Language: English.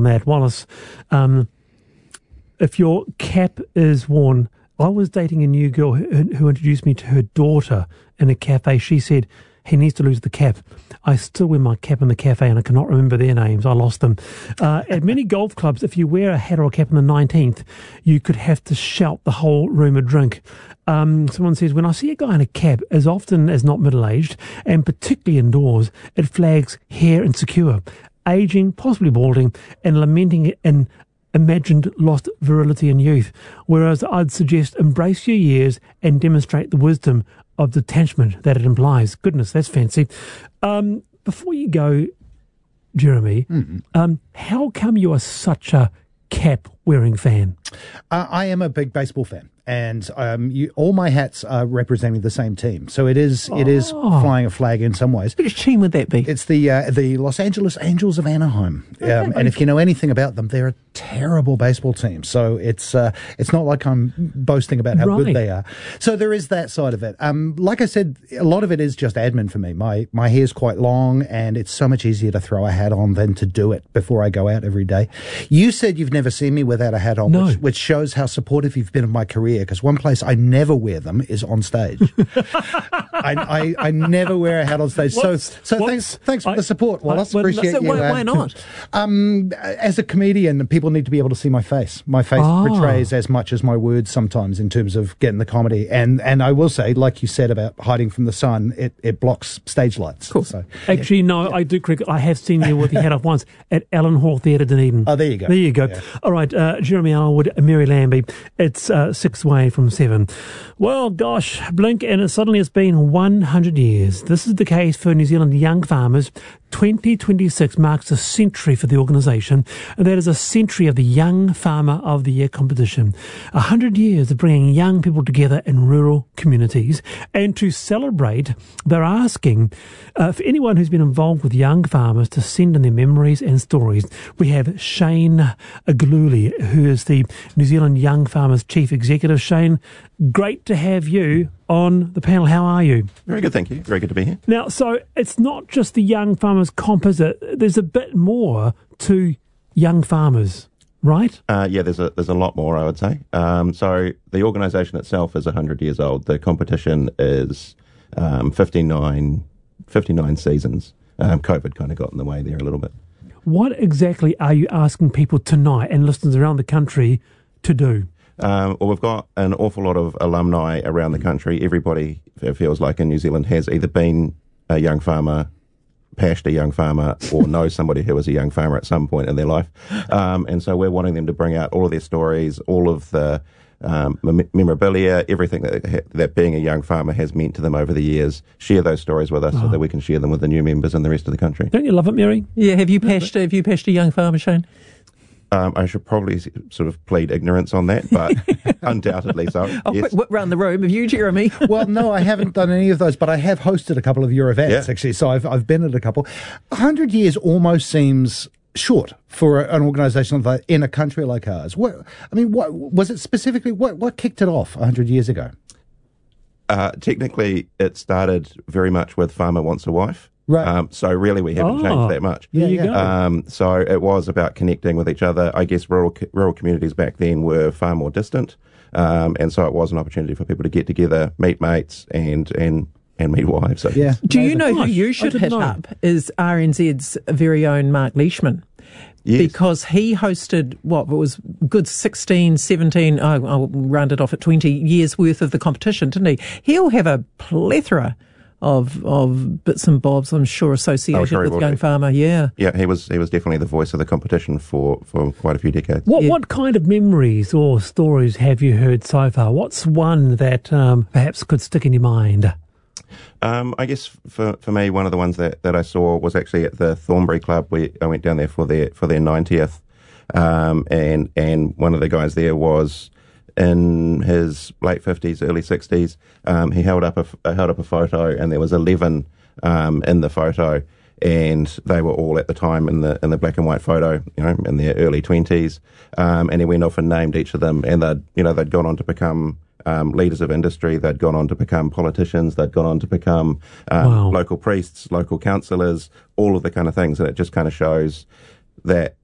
on that. Wallace, if your cap is worn, I was dating a new girl who introduced me to her daughter in a cafe. She said, he needs to lose the cap. I still wear my cap in the cafe and I cannot remember their names. I lost them. At many golf clubs, if you wear a hat or a cap in the 19th, you could have to shout the whole room a drink. Someone says, when I see a guy in a cap, as often as not middle-aged, and particularly indoors, it flags hair insecure, aging, possibly balding, and lamenting an imagined lost virility in youth. Whereas I'd suggest embrace your years and demonstrate the wisdom of detachment that it implies. Goodness, that's fancy. Before you go, Jeremy, how come you are such a cap-wearing fan? I am a big baseball fan. And all my hats are representing the same team, so it is flying a flag in some ways. Which team would that be? It's the Los Angeles Angels of Anaheim, and if you know anything about them, they're a terrible baseball team. So it's not like I'm boasting about how good they are. So there is that side of it. Like I said, a lot of it is just admin for me. My hair's quite long, and it's so much easier to throw a hat on than to do it before I go out every day. You said you've never seen me without a hat on, which shows how supportive you've been of my career. Because one place I never wear them is on stage. I never wear a hat on stage. So thanks for the support, Wallace. Appreciate you. Why not? As a comedian, people need to be able to see my face. My face portrays as much as my words sometimes in terms of getting the comedy. And I will say, like you said about hiding from the sun, it blocks stage lights. Cool. So, actually, no, I do correct. I have seen you with your hat off once at Allen Hall Theatre, Dunedin. Oh, there you go. There you go. Yeah. All right, Jeremy Arnold, Mary Lambie. It's 6 away from 7. Well, gosh, blink and suddenly it's been 100 years. This is the case for New Zealand young farmers. 2026 marks a century for the organisation, and that is a century of the Young Farmer of the Year competition. 100 years of bringing young people together in rural communities, and to celebrate, they're asking for anyone who's been involved with young farmers to send in their memories and stories. We have Shane Agluli, who is the New Zealand Young Farmers Chief Executive. Shane, great to have you on the panel. How are you? Very good, thank you. Very good to be here. Now, so it's not just the Young Farmers Composite. There's a bit more to young farmers, right? Yeah, there's a lot more, I would say. So the organisation itself is 100 years old. The competition is 59 seasons. COVID kind of got in the way there a little bit. What exactly are you asking people tonight and listeners around the country to do? Well, we've got an awful lot of alumni around the country. Everybody, it feels like, in New Zealand has either been a young farmer, pashed a young farmer, or knows somebody who was a young farmer at some point in their life. And so we're wanting them to bring out all of their stories, all of the memorabilia, everything that being a young farmer has meant to them over the years. Share those stories with us so that we can share them with the new members and the rest of the country. Don't you love it, Mary? Yeah, have you pashed a young farmer, Shane? I should probably sort of plead ignorance on that, but undoubtedly so. I'll quick whip round the room. Have you, Jeremy? Well, no, I haven't done any of those, but I have hosted a couple of your events, actually, so I've been at a couple. 100 years almost seems short for an organisation in a country like ours. What was it specifically? What kicked it off 100 years ago? Technically, it started very much with Farmer Wants a Wife. Right. So really we haven't changed that much. There you go. So it was about connecting with each other. I guess rural communities back then were far more distant. And so it was an opportunity for people to get together, meet mates and meet wives. So. Yeah. Do you know who you should hit up is RNZ's very own Mark Leishman? Yes. Because he hosted, it was good 16, 17, I'll round it off at 20 years worth of the competition, didn't he? He'll have a plethora of bits and bobs, I'm sure, associated with Young Farmer, Yeah, he was definitely the voice of the competition for quite a few decades. What kind of memories or stories have you heard so far? What's one that perhaps could stick in your mind? I guess for me, one of the ones that I saw was actually at the Thornbury Club. I went down there for their 90th, and one of the guys there was in his late 50s, early 60s. He held up a photo, and there was 11 in the photo, and they were all at the time in the black and white photo, in their early 20s. And he went off and named each of them, and they'd gone on to become leaders of industry. They'd gone on to become politicians. They'd gone on to become local priests, local councillors, all of the kind of things. And it just kind of shows that